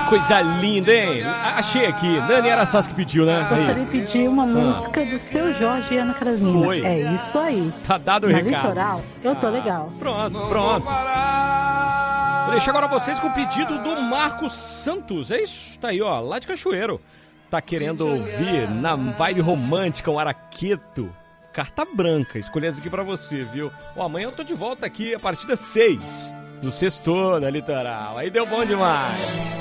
Coisa linda, hein? Achei aqui. Nani Araçás que pediu, né? Gostaria de pedir uma música do Seu Jorge e Ana Carolina. Foi. É isso aí. Tá dado o Na recado. Litoral, eu tô legal. Pronto. Vou deixar agora vocês com o pedido do Marcos Santos. É isso? Tá aí, ó. Lá de Cachoeiro. Tá querendo ouvir na vibe romântica um Araqueto. Carta branca. Escolhi essa aqui pra você, viu? Amanhã eu tô de volta aqui a partir das 6. No Sextou, na Litoral. Aí deu bom demais.